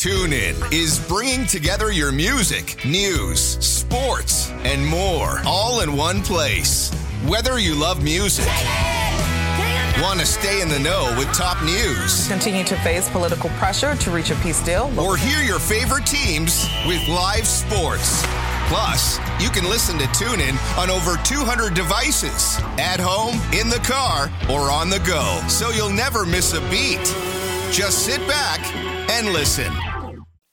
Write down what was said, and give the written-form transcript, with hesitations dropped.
TuneIn is bringing together your music, news, sports, and more all in one place. Whether you love music, want to stay in the know with top news, continue to face political pressure to reach a peace deal, or hear your favorite teams with live sports. Plus, you can listen to TuneIn on over 200 devices, at home, in the car, or on the go, so you'll never miss a beat. Just sit back and listen.